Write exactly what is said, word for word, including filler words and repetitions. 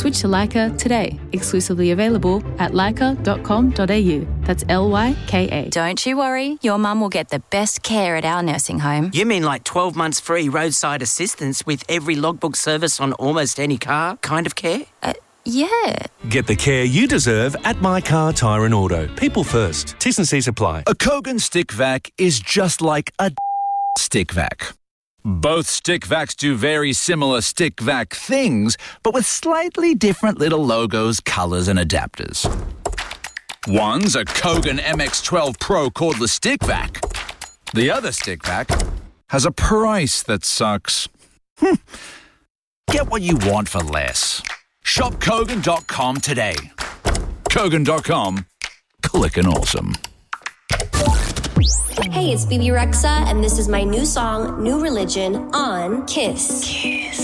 Switch to Leica today. Exclusively available at leica dot com dot a u. That's L Y K A. Don't you worry, your mum will get the best care at our nursing home. You mean like twelve months free roadside assistance with every logbook service on almost any car kind of care? Uh, yeah. Get the care you deserve at My Car Tyre and Auto. People first. T's and C's apply. A Kogan stick vac is just like a stick vac. Both stick vacs do very similar stick vac things, but with slightly different little logos, colours and adapters. One's a Kogan M X twelve Pro cordless stick vac. The other stick vac has a price that sucks. Get what you want for less. Shop Kogan dot com today. Kogan dot com. Clickin' awesome. Hey, it's Bebe Rexha, and this is my new song, New Religion, on Kiss. Kiss.